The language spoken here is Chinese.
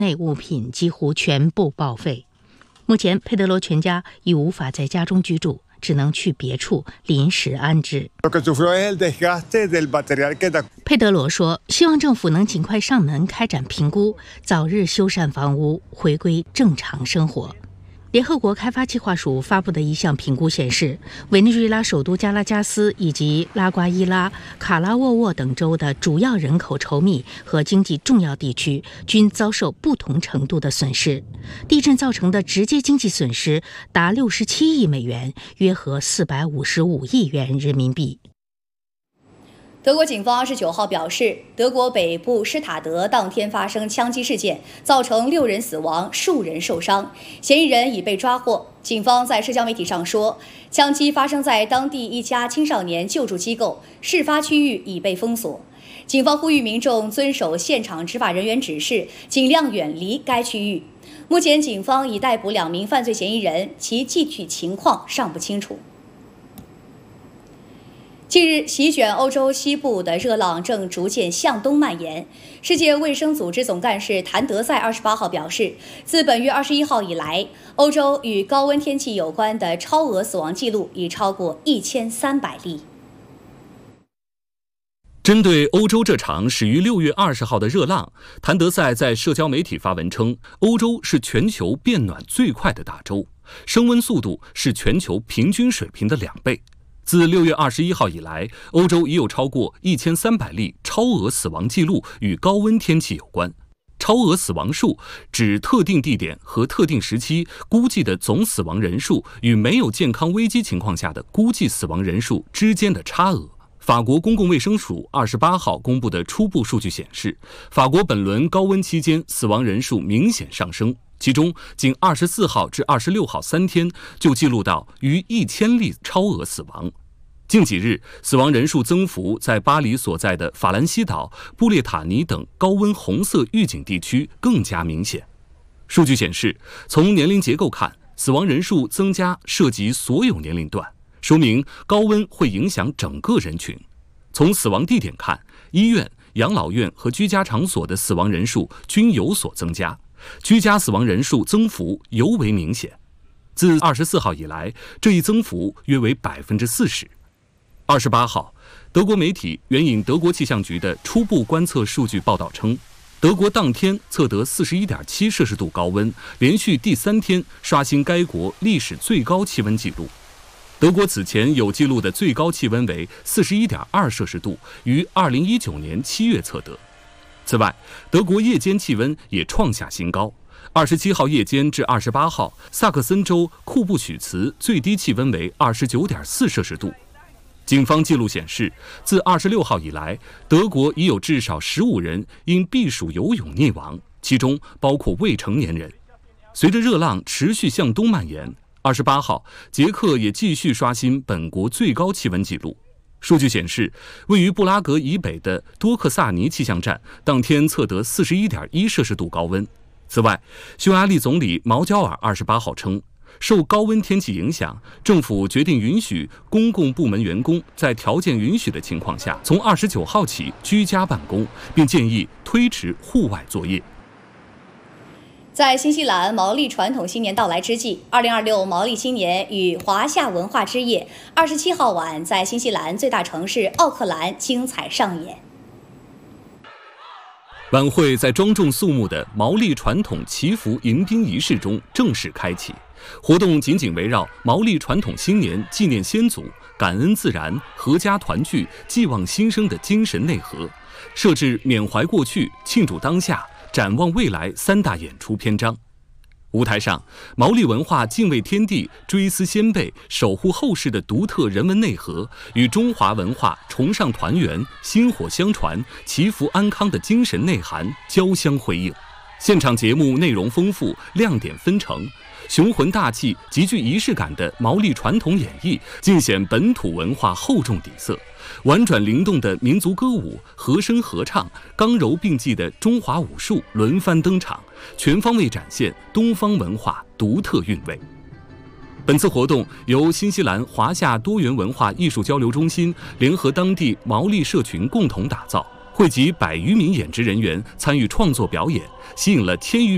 内物品几乎全部报废。目前，佩德罗全家已无法在家中居住，只能去别处临时安置。佩德罗说，希望政府能尽快上门开展评估，早日修缮房屋，回归正常生活。联合国开发计划署发布的一项评估显示，委内瑞拉首都加拉加斯以及拉瓜伊拉、卡拉沃沃等州的主要人口稠密和经济重要地区均遭受不同程度的损失。地震造成的直接经济损失达67亿美元，约合455亿元人民币。 德国警方29号表示，德国北部施塔德当天发生枪击事件，造成6人死亡，数人受伤，嫌疑人已被抓获。警方在社交媒体上说，枪击发生在当地一家青少年救助机构，事发区域已被封锁。警方呼吁民众遵守现场执法人员指示，尽量远离该区域。目前，警方已逮捕2名犯罪嫌疑人，其具体情况尚不清楚。近日，席卷欧洲西部的热浪正逐渐向东蔓延。世界卫生组织总干事谭德赛28号表示，自本月21号以来，欧洲与高温天气有关的超额死亡记录已超过1300例。 针对欧洲这场始于6月20号的热浪，谭德赛在社交媒体发文称，欧洲是全球变暖最快的大洲，升温速度是全球平均水平的2倍。自6月21号以来，欧洲已有超过1300例超额死亡记录与高温天气有关。超额死亡数指特定地点和特定时期估计的总死亡人数与没有健康危机情况下的估计死亡人数之间的差额。法国公共卫生署28号公布的初步数据显示，法国本轮高温期间死亡人数明显上升，其中仅24号至26号3天就记录到逾1000例超额死亡。近几日，死亡人数增幅在巴黎所在的法兰西岛、布列塔尼等高温红色预警地区更加明显。数据显示，从年龄结构看，死亡人数增加涉及所有年龄段，说明高温会影响整个人群。从死亡地点看，医院、养老院和居家场所的死亡人数均有所增加，居家死亡人数增幅尤为明显。自24号以来，这一增幅约为40%。28号，德国媒体援引德国气象局的初步观测数据报道称，德国当天测得41.7摄氏度高温，连续第3天刷新该国历史最高气温纪录。德国此前有记录的最高气温为41.2摄氏度，于2019年7月测得。此外，德国夜间气温也创下新高。27号夜间至28号，萨克森州库布许茨最低气温为29.4摄氏度。警方记录显示，自26号以来，德国已有至少15人因避暑游泳溺亡，其中包括未成年人。随着热浪持续向东蔓延，28号，捷克也继续刷新本国最高气温纪录。数据显示，位于布拉格以北的多克萨尼气象站当天测得41.1摄氏度高温。此外，匈牙利总理毛焦尔28号称，受高温天气影响，政府决定允许公共部门员工在条件允许的情况下，从29号起居家办公，并建议推迟户外作业。 在新西兰毛利传统新年到来之际，2026毛利新年与华夏文化之夜27号晚在新西兰最大城市奥克兰精彩上演。 晚会在庄重肃穆的毛利传统祈福迎宾仪式中正式开启。活动紧紧围绕毛利传统新年纪念先祖、感恩自然、阖家团聚、寄望新生的精神内核，设置缅怀过去、庆祝当下、展望未来3大演出篇章。舞台上，毛利文化敬畏天地、追思先辈、守护后世的独特人文内核，与中华文化崇尚团圆、薪火相传、祈福安康的精神内涵交相辉映。现场节目内容丰富，亮点纷呈。雄浑大气、极具仪式感的毛利传统演绎，尽显本土文化厚重底色；婉转灵动的民族歌舞、和声合唱、刚柔并济的中华武术轮番登场，全方位展现东方文化独特韵味。本次活动由新西兰华夏多元文化艺术交流中心联合当地毛利社群共同打造，汇集100余名演职人员参与创作表演，吸引了1000余